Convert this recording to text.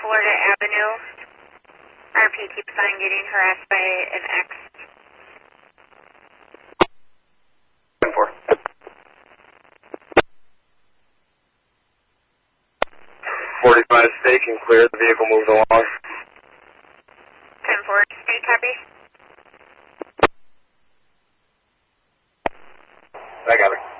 Florida Avenue. RP keeps on getting harassed by an ex. 10-4. 45 stake and clear. The vehicle moves along. 10-4, state copy. I got it.